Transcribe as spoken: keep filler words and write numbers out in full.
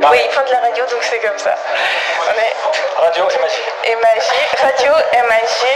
Oui, ils font de la radio, donc c'est comme ça. On est... Radio et magie. Et magie, radio et magie.